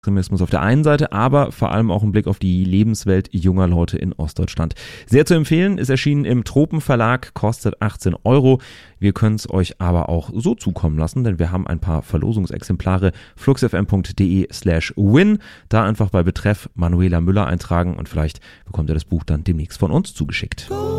Extremismus auf der einen Seite, aber vor allem auch ein Blick auf die Lebenswelt junger Leute in Ostdeutschland. Sehr zu empfehlen, ist erschienen im Tropenverlag, kostet 18 €. Wir können es euch aber auch so zukommen lassen, denn wir haben ein paar Verlosungsexemplare. fluxfm.de/win. Da einfach bei Betreff Manuela Müller eintragen und vielleicht bekommt ihr das Buch dann demnächst von uns zugeschickt.